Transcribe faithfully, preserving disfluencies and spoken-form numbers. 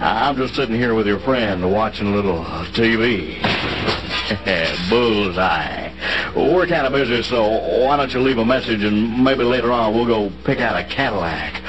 I'm just sitting here with your friend watching a little T V. Bullseye. We're kind of busy, so why don't you leave a message and maybe later on we'll go pick out a Cadillac